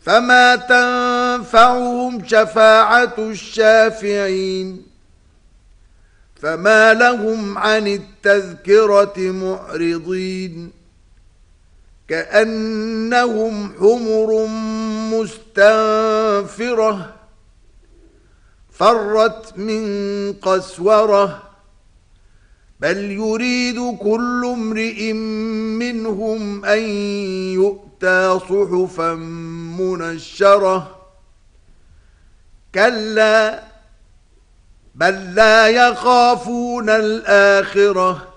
فما تنفعهم شفاعة الشافعين فما لهم عن التذكرة معرضين كأنهم حمر مستنفرة فرت من قسورة بل يريد كل امرئ منهم أن يؤتى صحفا منشرة كلا بل لا يخافون الآخرة